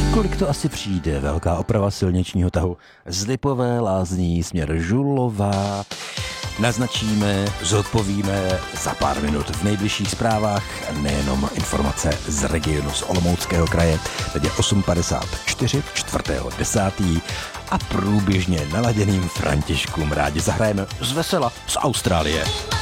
Kolik to asi přijde? Velká oprava silničního tahu z Lipové Lázní směr Žulová. Naznačíme, zodpovíme za pár minut v nejbližších zprávách nejenom informace z regionu z Olomouckého kraje. Teď je 8:54, 4.10. a průběžně naladěným Františkům rádi zahrajeme z vesela z Austrálie.